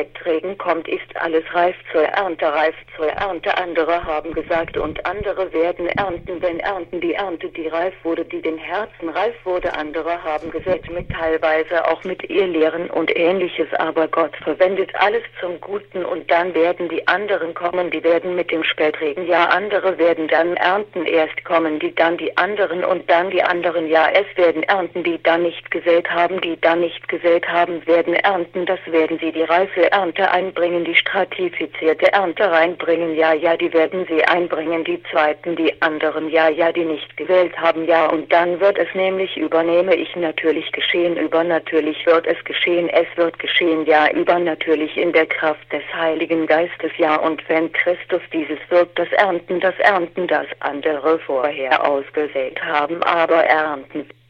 Spätregen kommt, ist alles reif zur Ernte, reif zur Ernte. Andere haben gesagt, und andere werden ernten, wenn ernten die Ernte, die reif wurde, die den Herzen reif wurde. Andere haben gesät mit teilweise auch mit Irrlehren und Ähnliches, aber Gott verwendet alles zum Guten, und dann werden die anderen kommen, die werden mit dem Spätregen, ja, andere werden dann ernten, erst kommen die, dann die anderen und dann die anderen, ja, es werden ernten, die dann nicht gesät haben, die dann nicht gesät haben, werden ernten, das werden sie, die reife Ernte einbringen, die stratifizierte Ernte reinbringen, ja, ja, die werden sie einbringen, die zweiten, die anderen, ja, ja, die nicht gewählt haben, ja, und dann wird es nämlich, übernehme ich natürlich geschehen, übernatürlich wird es geschehen, es wird geschehen, ja, übernatürlich in der Kraft des Heiligen Geistes, ja, und wenn Christus dieses wirkt, das Ernten, das andere vorher ausgesät haben, aber ernten.